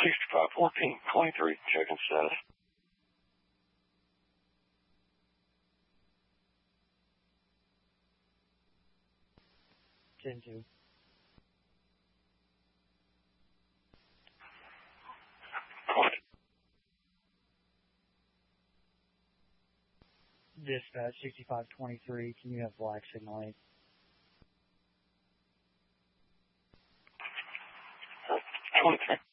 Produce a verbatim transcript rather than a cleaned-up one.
sixty-five fourteen twenty-three, checking status. ten two. Dispatch sixty-five twenty-three, can you have black signal eight? twenty-three.